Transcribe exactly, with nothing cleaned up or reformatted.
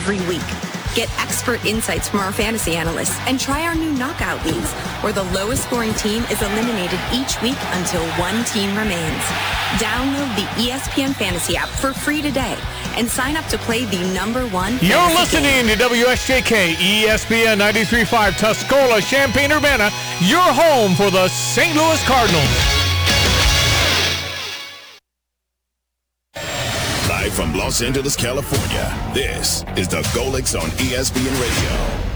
every week. Get expert insights from our fantasy analysts and try our new knockout leagues, where the lowest scoring team is eliminated each week until one team remains. Download the E S P N Fantasy app for free today and sign up to play the number one. You're listening to W S J K E S P N ninety-three point five Tuscola, Champaign-Urbana, your home for the Saint Louis Cardinals. Live from Los Angeles, California, this is the Golix on E S P N Radio.